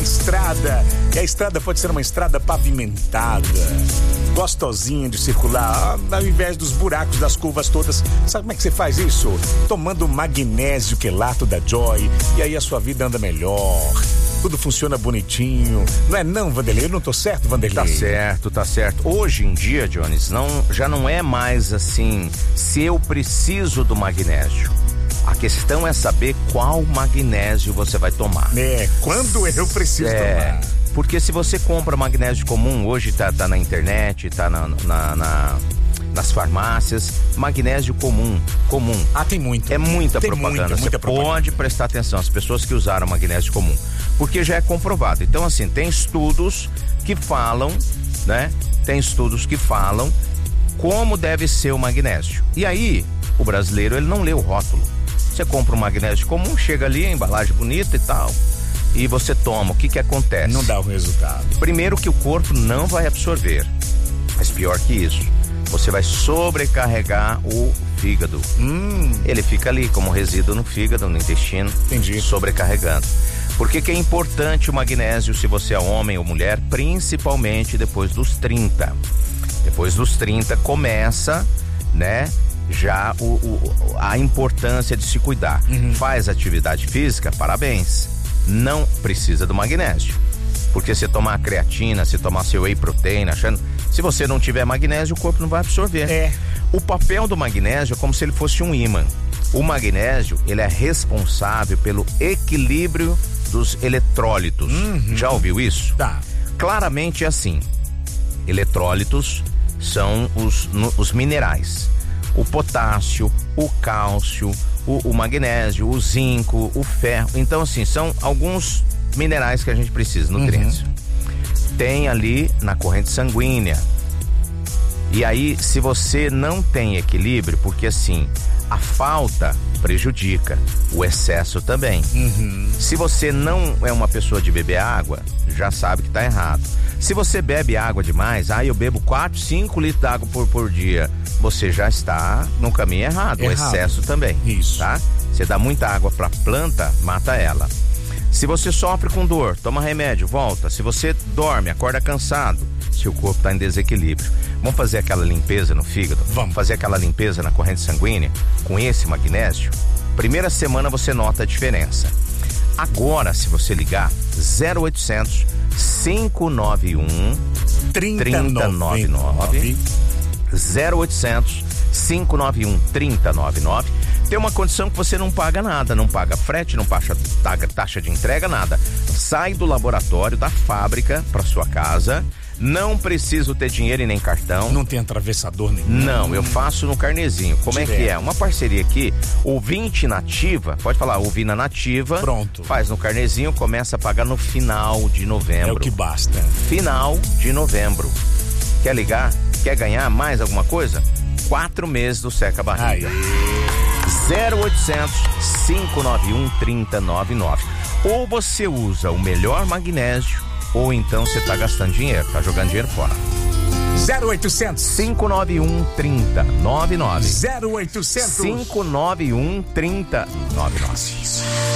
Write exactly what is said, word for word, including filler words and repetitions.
estrada. E a estrada pode ser uma estrada pavimentada, gostosinha de circular, ao invés dos buracos das curvas todas. Sabe como é que você faz isso? Tomando magnésio quelato da Joy, e aí a sua vida anda melhor. Tudo funciona bonitinho. Não é não, Vanderlei? Eu não tô certo, Vanderlei? Tá certo, tá certo. Hoje em dia, Jones, não, já não é mais assim, se eu preciso do magnésio. A questão é saber qual magnésio você vai tomar. É, quando eu preciso é, tomar. Porque se você compra magnésio comum, hoje tá, tá na internet, tá na... na, na nas farmácias, magnésio comum, comum. Ah, tem muito. É muita tem propaganda. Muita, muita Você propaganda. pode prestar atenção, as pessoas que usaram magnésio comum, porque já é comprovado. Então, assim, tem estudos que falam, né? Tem estudos que falam como deve ser o magnésio. E aí, o brasileiro, ele não lê o rótulo. Você compra um magnésio comum, chega ali, a embalagem bonita e tal, e você toma. O que que acontece? Não dá o resultado. Primeiro que o corpo não vai absorver. Mas pior que isso, você vai sobrecarregar o fígado. Hum. Ele fica ali como resíduo no fígado, no intestino. Entendi. Sobrecarregando. Por que que é importante o magnésio se você é homem ou mulher? Principalmente depois dos trinta. Depois dos trinta começa, né, já o, o, a importância de se cuidar. Uhum. Faz atividade física, parabéns. Não precisa do magnésio. Porque se tomar a creatina, se tomar seu whey protein, achando... Se você não tiver magnésio, o corpo não vai absorver. É. O papel do magnésio é como se ele fosse um ímã. O magnésio, ele é responsável pelo equilíbrio dos eletrólitos. Uhum. Já ouviu isso? Tá. Claramente é assim. Eletrólitos são os, no, os minerais. O potássio, o cálcio, o, o magnésio, o zinco, o ferro. Então, assim, são alguns minerais que a gente precisa, nutrientes. Uhum. Tem ali na corrente sanguínea. E aí, se você não tem equilíbrio, porque assim, a falta prejudica, o excesso também. Uhum. Se você não é uma pessoa de beber água, já sabe que tá errado. Se você bebe água demais, ah, eu bebo quatro, cinco litros de água por, por dia, você já está no caminho errado, errado. O excesso também. Isso. Tá? Você dá muita água pra planta, mata ela. Se você sofre com dor, toma remédio, volta. Se você dorme, acorda cansado, seu corpo está em desequilíbrio. Vamos fazer aquela limpeza no fígado? Vamos. Fazer aquela limpeza na corrente sanguínea com esse magnésio? Primeira semana você nota a diferença. Agora, se você ligar zero oitocentos, cinco nove um, três zero nove nove zero oitocentos, cinco nove um, três zero nove nove, tem uma condição que você não paga nada, não paga frete, não paga taxa de entrega, nada. Sai do laboratório, da fábrica para sua casa. Não preciso ter dinheiro e nem cartão. Não tem atravessador nenhum. Não, eu faço no carnezinho. Como Direto. É que é? Uma parceria aqui, ouvinte nativa, pode falar, ouvina nativa. Pronto. Faz no carnezinho, começa a pagar no final de novembro. É o que basta. Final de novembro. Quer ligar? Quer ganhar mais alguma coisa? Quatro meses do Seca Barriga. zero oitocentos, cinco nove um, três zero nove nove. Ou você usa o melhor magnésio, ou então você tá gastando dinheiro, tá jogando dinheiro fora. zero oitocentos, cinco nove um, três zero nove nove. zero oitocentos, cinco nove um, três zero nove nove.